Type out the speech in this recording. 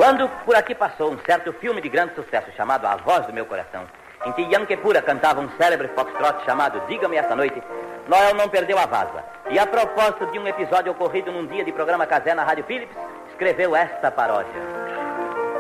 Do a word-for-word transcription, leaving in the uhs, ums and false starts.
Quando por aqui passou um certo filme de grande sucesso chamado A Voz do Meu Coração, em que Ian Kepura cantava um célebre foxtrot chamado Diga-me Esta Noite, Noel não perdeu a vaza. E a propósito de um episódio ocorrido num dia de programa casé na Rádio Philips, escreveu esta paródia.